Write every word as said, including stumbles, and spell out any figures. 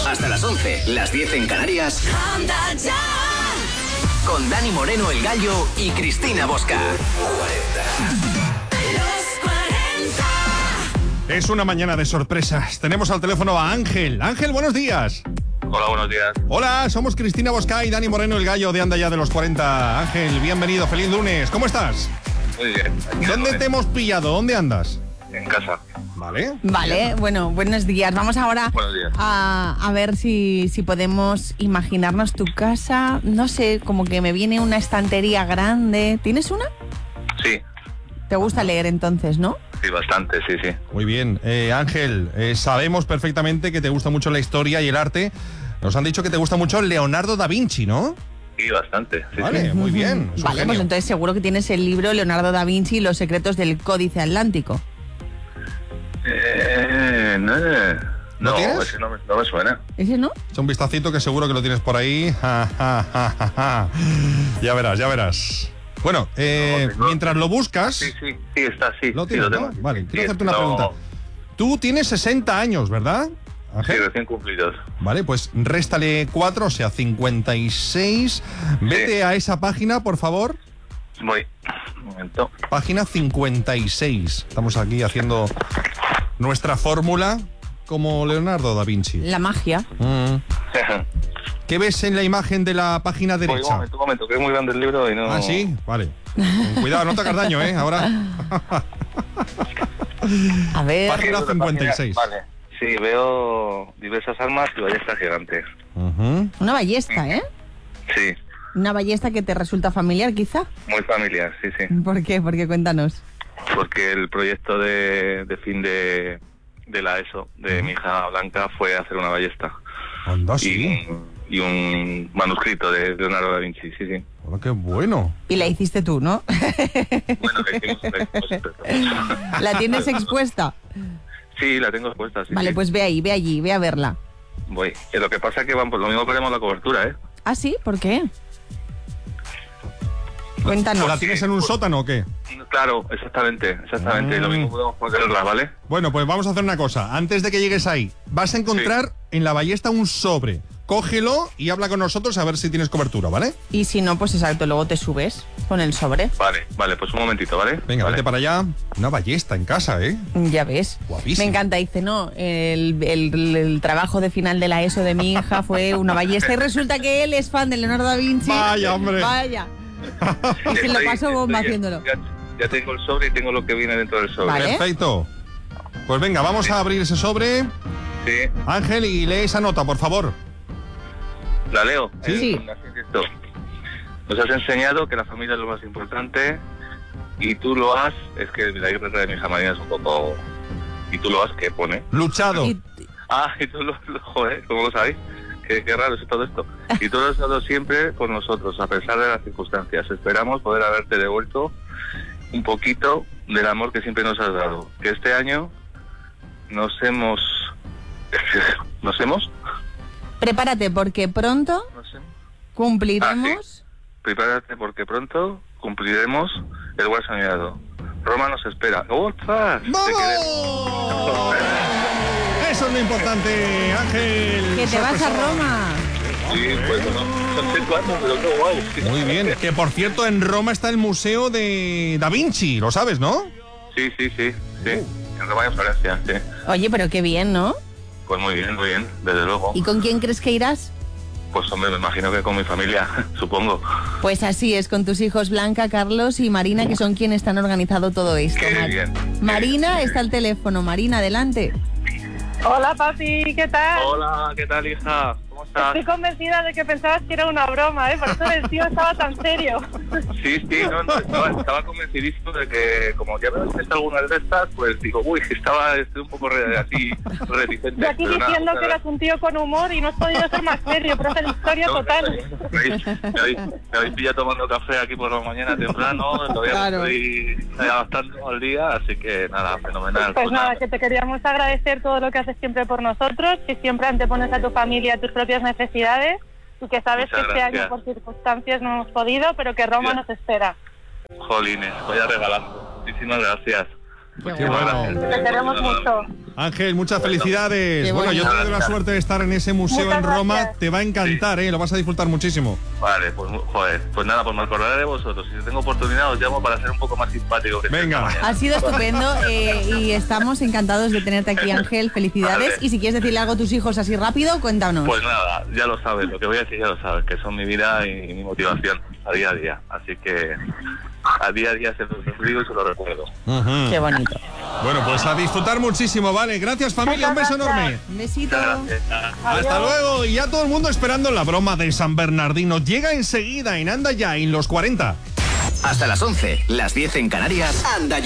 Hasta las once, las diez en Canarias. Anda ya. Con Dani Moreno, el Gallo, y Cristina Bosca. Es una mañana de sorpresas. Tenemos al teléfono a Ángel. Ángel, buenos días. Hola, buenos días. Hola, somos Cristina Bosca y Dani Moreno, el Gallo de Anda Ya de los cuarenta. Ángel, bienvenido, feliz lunes. ¿Cómo estás? Muy bien. ¿Dónde te hemos pillado? ¿Dónde andas? En casa. Vale. Vale, bueno, buenos días. Vamos ahora Buenos días. a, a ver si, si podemos imaginarnos tu casa. No sé, como que me viene una estantería grande. ¿Tienes una? Sí, ¿Te gusta leer entonces, no? sí, bastante, sí, sí. Muy bien. Eh, Ángel, eh, sabemos perfectamente que te gusta mucho la historia y el arte. Nos han dicho que te gusta mucho Leonardo da Vinci, ¿no? Sí, bastante. Sí, Vale, sí. muy bien. Es un Vale, genio. pues entonces seguro que tienes el libro Leonardo da Vinci y los secretos del Códice Atlántico. Eh, no, ¿No no, tienes? ese no me, no me suena. ¿Ese no? Echa un vistacito que seguro que lo tienes por ahí. Ja, ja, ja, ja, ja. Ya verás, ya verás. Bueno, eh, No, tengo- mientras lo buscas... Sí, sí, sí, está, sí. Lo sí, tienes, lo tengo. ¿no? Vale, Sí, quiero sí, hacerte una no- pregunta. Tú tienes sesenta años, ¿verdad, Sí, Ángel? recién cumplidos. Vale, pues réstale cuatro, o sea, cincuenta y seis. Vete a esa página, por favor. Voy. Un momento. Página cincuenta y seis. Estamos aquí haciendo nuestra fórmula como Leonardo da Vinci. La magia. Mm. ¿Qué ves en la imagen de la página Voy, un derecha? momento, un momento, que es muy grande el libro y no... Ah, sí, vale. Con cuidado, no te hagas daño, ¿eh? Ahora. A ver. Página Página- cincuenta y seis. Vale. Sí, veo diversas armas y ballestas gigantes. Ujú. Una ballesta, ¿eh? Sí, Una ballesta que te resulta familiar, quizá. muy familiar, sí, sí. ¿Por qué? Porque cuéntanos. Porque el proyecto de, de fin de, de la ESO de mi hija Blanca fue hacer una ballesta Anda, y, sí. un, y un manuscrito de Leonardo da Vinci, sí, sí. Hola, qué bueno. Y la hiciste tú, ¿no? Bueno, le hicimos, le hicimos ¿La tienes expuesta? Sí, la tengo expuesta, sí. Vale, sí. pues ve ahí, ve allí, ve a verla. Voy. Eh, Lo que pasa es que van por lo mismo perdemos la cobertura, ¿eh? ¿Ah, sí? ¿Por qué? Cuéntanos. ¿O la tienes en un sótano o qué? Claro, exactamente, exactamente. Mm. Lo mismo podemos ponerla, ¿vale? Bueno, pues vamos a hacer una cosa. Antes de que llegues ahí, vas a encontrar en la ballesta un sobre. Cógelo y habla con nosotros a ver si tienes cobertura, ¿vale? Y si no, pues exacto, luego te subes con el sobre. Vale, vale, pues un momentito, ¿vale? Venga, vale. vete para allá. Una ballesta en casa, ¿eh? Ya ves. Guapísimo. Me encanta, dice, no, el, el- el trabajo de final de la ESO de mi hija fue una ballesta y resulta que él es fan de Leonardo da Vinci. Vaya, hombre. Vaya. Y se lo Estoy- pasó bomba estoy- haciéndolo. Ya, ya tengo el sobre y tengo lo que viene dentro del sobre. Vale. Perfecto. Pues venga, vamos a abrir ese sobre. Sí, Ángel, y lee esa nota, por favor. la leo. Sí. Sí. Eh, así es esto. Nos has enseñado que la familia es lo más importante y tú lo has... Es que la guerra de mi hija Marina es un poco... Y tú lo has, ¿qué pone? Luchado. Y- Ah, y tú lo... lo- joder, ¿cómo lo sabéis? Qué, qué raro es todo esto. Y tú lo has dado siempre con nosotros, a pesar de las circunstancias. Esperamos poder haberte devuelto un poquito del amor que siempre nos has dado. Que este año nos hemos... ¿Nos hemos? Prepárate porque pronto Nos hemos... cumpliremos. Prepárate porque pronto cumpliremos el buen soñado. Roma nos espera. ¡Ostras! Te queremos. ¡Vamos! Eso es lo importante, Ángel. Que te vas a Sorpresón. Roma. Sí, pues no, no sé cuándo, pero qué guay. Muy bien. Que por cierto, en Roma está el Museo de Da Vinci, lo sabes, ¿no? Sí, sí, sí, sí. En Roma y en Florencia, sí. Oye, pero qué bien, ¿no? Pues muy bien, muy bien, desde luego. ¿Y con quién crees que irás? Pues hombre, me imagino que con mi familia, supongo. Pues así es, con tus hijos Blanca, Carlos y Marina, que son quienes han organizado todo esto. Qué Mar- bien. Marina, está al teléfono. Marina, adelante. Hola papi, ¿qué tal? Hola, ¿qué tal, hija? ¿Cómo estás? Estoy convencida de que pensabas que era una broma, ¿eh? Por eso el tío estaba tan serio. Sí, sí, no, no, estaba, estaba convencidísimo de que, como ya me habéis hecho algunas de estas, pues digo, uy, que estaba estoy un poco re- así reticente. Yo aquí pero nada, diciendo muchas que eras un tío con humor y no has podido ser más serio, pero es la historia No, total. Me habéis, me habéis, me habéis pillado tomando café aquí por la mañana temprano, todavía Claro. me estoy adaptando al día, así que nada, fenomenal. Pues nada, que te queríamos agradecer todo lo que haces siempre por nosotros, que siempre antepones a tu familia, a tus propias necesidades y que sabes Muchas que este gracias. año por circunstancias no hemos podido, pero que Roma Ya. nos espera. Jolines, voy a regalando. Muchísimas gracias. Qué bueno. Te queremos mucho. Ángel, muchas felicidades. Qué Bueno, bonito. yo he tenido la suerte de estar en ese museo Muchas en Roma. gracias. Te va a encantar, ¿eh? Lo vas a disfrutar muchísimo. Vale, pues joder, pues nada, pues me acordaré de vosotros. Si tengo oportunidad os llamo para ser un poco más simpático que Venga. esta mañana. Ha sido estupendo eh, y estamos encantados de tenerte aquí, Ángel. Felicidades. Vale. Y si quieres decirle algo a tus hijos así rápido, cuéntanos. Pues nada, ya lo sabes, lo que voy a decir ya lo sabes, que son mi vida y, y mi motivación a día a día. Así que a día a día se lo digo y se lo recuerdo. Ujú. Qué bonito. Bueno, pues a disfrutar muchísimo, ¿vale? Gracias, familia. Un beso Muchas gracias. enorme. Un besito. Hasta luego. Y ya todo el mundo esperando la broma de San Bernardino. Llega enseguida en Anda Ya, en los cuarenta. Hasta las once, las diez en Canarias. Anda